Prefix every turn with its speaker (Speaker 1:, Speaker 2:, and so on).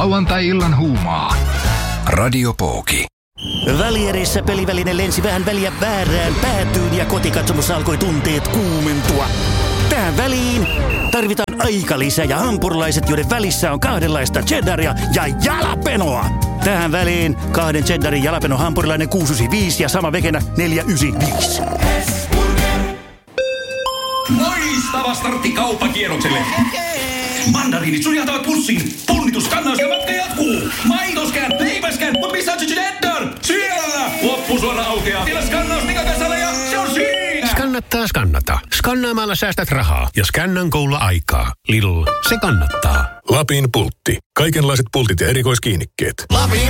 Speaker 1: Lauantai-illan huumaa. Radio Pooki.
Speaker 2: Välierissä peliväline lensi vähän väliä väärään päätyyn ja kotikatsomossa alkoi tunteet kuumentua. Tähän väliin tarvitaan aikalisä ja hampurilaiset, joiden välissä on kahdenlaista cheddaria ja jalapenoa. Tähän väliin 2 cheddarin jalapeno hampurilainen 695 ja sama vegenä 495.
Speaker 3: Loistava startti kauppakierrokselle. Mandariinit suljataan pussiin. Punnituskannaus ja matka jatkuu. Maitoskään, leipäskään, mutta missä on cheddar? Siellä! Loppusuora aukeaa. Vielä skannaus pikakasalle ja se on siinä!
Speaker 4: Skannata. Skannaamalla säästät rahaa ja Scannan Golla aikaa. Lidl, se kannattaa.
Speaker 5: Lapin Pultti. Kaikenlaiset pultit ja erikoiskiinnikkeet.
Speaker 3: Lapin